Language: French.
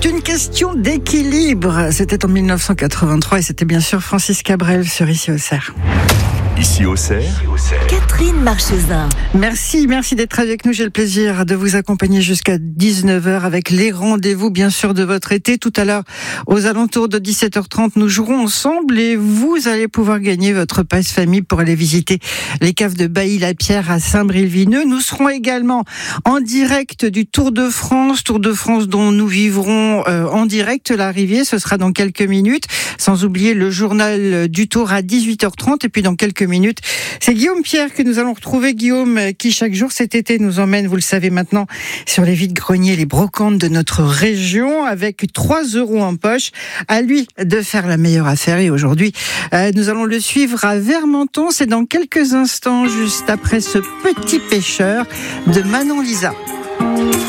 C'est une question d'équilibre. C'était en 1983 et c'était bien sûr Francis Cabrel sur Ici Auxerre. Ici Auxerre, Catherine Marchesin. Merci d'être avec nous. J'ai le plaisir de vous accompagner jusqu'à 19h avec les rendez-vous, bien sûr, de votre été. Tout à l'heure, aux alentours de 17h30, nous jouerons ensemble et vous allez pouvoir gagner votre passe famille pour aller visiter les caves de Bailly-la-Pierre à Saint-Bril-Vineux. Nous serons également en direct du Tour de France dont nous vivrons en direct l'arrivée. Ce sera dans quelques minutes, sans oublier le journal du Tour à 18h30 et puis dans quelques minutes, c'est Guillaume Pierre que nous allons retrouver. Guillaume qui chaque jour cet été nous emmène, vous le savez maintenant, sur les vides-greniers, les brocantes de notre région avec 3 € en poche. À lui de faire la meilleure affaire et aujourd'hui, nous allons le suivre à Vermenton. C'est dans quelques instants, juste après ce petit pêcheur de Manon Lisa.